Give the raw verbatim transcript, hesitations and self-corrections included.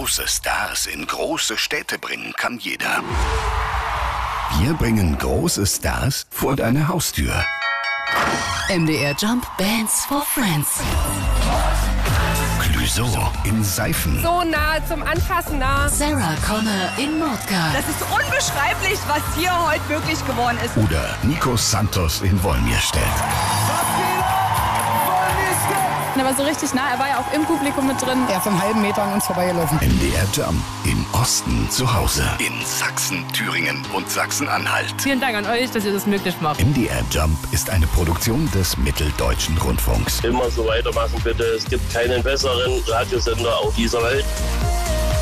Große Stars in große Städte bringen kann jeder. Wir bringen große Stars vor deine Haustür. M D R Jump Bands for Friends. Clouseau in Seifen. So nah zum Anfassen nah. Sarah Connor in Nootka. Das ist unbeschreiblich, was hier heute möglich geworden ist. Oder Nico Santos in Wolmirstedt. Er war so richtig nah, er war ja auch im Publikum mit drin. Er ist einen halben Meter an uns vorbeigelaufen. M D R Jump im Osten zu Hause. In Sachsen, Thüringen und Sachsen-Anhalt. Vielen Dank an euch, dass ihr das möglich macht. M D R Jump ist eine Produktion des Mitteldeutschen Rundfunks. Immer so weitermachen bitte. Es gibt keinen besseren Radiosender auf dieser Welt.